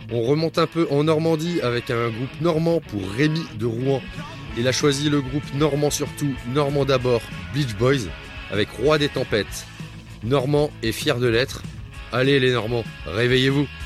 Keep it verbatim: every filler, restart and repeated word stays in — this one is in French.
On remonte un peu en Normandie avec un groupe normand pour Rémi de Rouen. Il a choisi le groupe normand surtout, Normand d'abord, Beach Boys, avec Roi des tempêtes. Normand est fier de l'être. Allez les Normands, réveillez-vous!